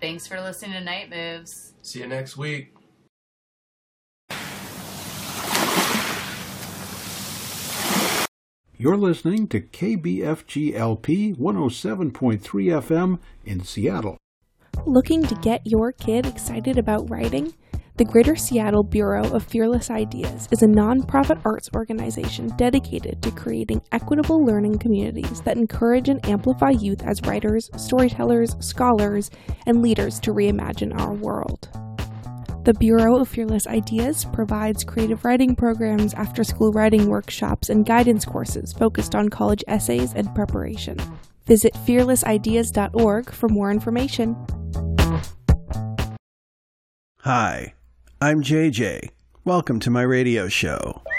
Thanks for listening to Night Moves. See you next week. You're listening to KBFG-LP 107.3 FM in Seattle. Looking to get your kid excited about writing? The Greater Seattle Bureau of Fearless Ideas is a nonprofit arts organization dedicated to creating equitable learning communities that encourage and amplify youth as writers, storytellers, scholars, and leaders to reimagine our world. The Bureau of Fearless Ideas provides creative writing programs, after-school writing workshops, and guidance courses focused on college essays and preparation. Visit fearlessideas.org for more information. Hi, I'm JJ. Welcome to my radio show.